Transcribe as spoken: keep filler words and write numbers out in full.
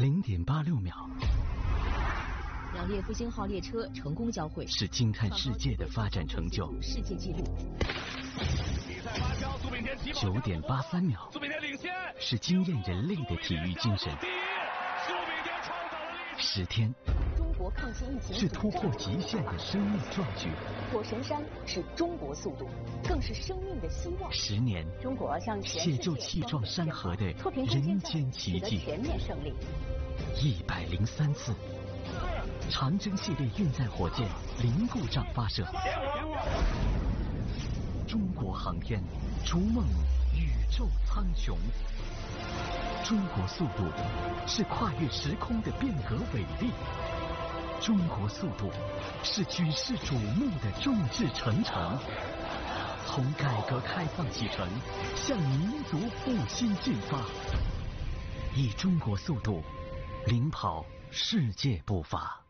零点八六秒。 两列复兴号列车成功交汇， 是惊叹世界的发展成就。 世界纪录。 比赛发酵，苏炳添起跑。 九点八三秒。 苏炳添领先。 是惊艳人类的体育精神。 第一，苏炳添创造了历史。 十天。 中国抗击疫情是突破极限的生命壮举。 火神山是中国速度，更是生命的希望。 十年。 中国向全世界写就气壮山河的错评人间奇迹。 全面胜利。 一百零三次。长征系列运载火箭零故障发射。中国航天逐梦宇宙苍穹。中国速度是跨越时空的变革伟力。中国速度是举世瞩目的众志成城。从改革开放启程，向民族复兴进发。以中国速度领跑世界步伐。